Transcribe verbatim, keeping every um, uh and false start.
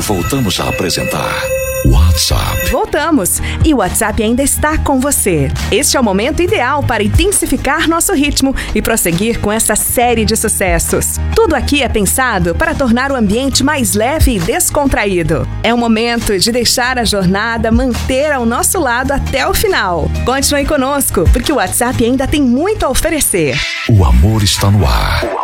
Voltamos a apresentar WhatsApp. Voltamos! E o WhatsApp ainda está com você. Este é o momento ideal para intensificar nosso ritmo e prosseguir com essa série de sucessos. Tudo aqui é pensado para tornar o ambiente mais leve e descontraído. É o momento de deixar a jornada manter ao nosso lado até o final. Continue conosco, porque o WhatsApp ainda tem muito a oferecer. O amor está no ar.